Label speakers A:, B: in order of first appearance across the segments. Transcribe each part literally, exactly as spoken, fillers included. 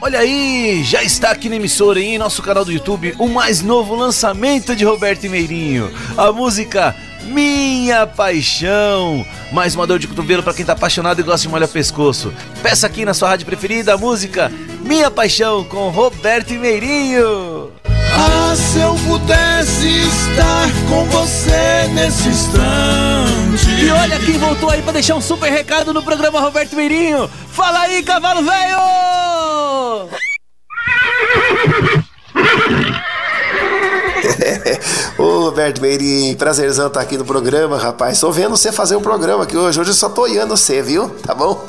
A: Olha aí, já está aqui na emissora e em nosso canal do YouTube o mais novo lançamento de Roberto Meirinho, a música Minha Paixão. Mais uma dor de cotovelo para quem tá apaixonado e gosta de molhar pescoço. Peça aqui na sua rádio preferida a música Minha Paixão com Roberto Meirinho.
B: Ah, se eu pudesse estar com você nesse instante.
C: E olha quem voltou aí pra deixar um super recado no programa Roberto Meirinho. Fala aí, cavalo velho!
D: Ô Roberto Meirinho, prazerzão estar aqui no programa, rapaz. Tô vendo você fazer um programa aqui hoje. Hoje eu só tô olhando você, viu? Tá bom?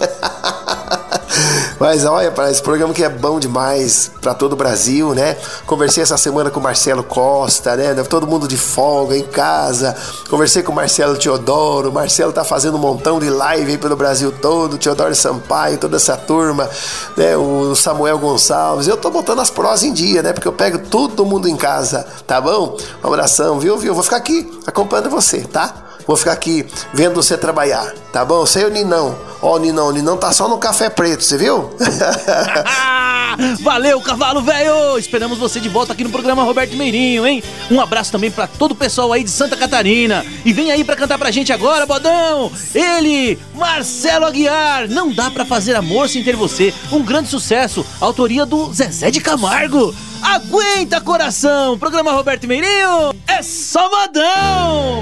D: Mas olha, esse programa que é bom demais pra todo o Brasil, né? Conversei essa semana com o Marcelo Costa, né? Todo mundo de folga em casa. Conversei com o Marcelo Teodoro. O Marcelo tá fazendo um montão de live aí pelo Brasil todo. Teodoro Sampaio, toda essa turma, né? O Samuel Gonçalves. Eu tô botando as prosas em dia, né? Porque eu pego todo mundo em casa, tá bom? Um abração, viu? viu? Vou ficar aqui acompanhando você, tá? Vou ficar aqui vendo você trabalhar, tá bom? Sei o Ninão. Ó, o Ninão, o Ninão tá só no café preto, você viu?
C: Valeu, cavalo velho! Esperamos você de volta aqui no programa Roberto Meirinho, hein? Um abraço também pra todo o pessoal aí de Santa Catarina. E vem aí pra cantar pra gente agora, bodão! Ele, Marcelo Aguiar, Não Dá Pra Fazer Amor Sem Ter Você. Um grande sucesso, autoria do Zezé de Camargo. Aguenta, coração! Programa Roberto Meirinho é só modão!